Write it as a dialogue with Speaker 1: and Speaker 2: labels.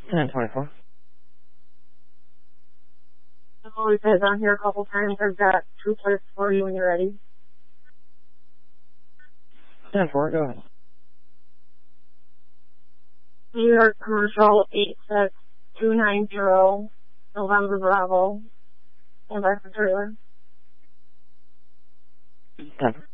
Speaker 1: 1024.
Speaker 2: We've been on here a couple times. I've got 2 plates for you when you're ready.
Speaker 1: 10-4, go ahead.
Speaker 2: New York Commercial 86290, November Bravo, and back to trailer.
Speaker 1: 10.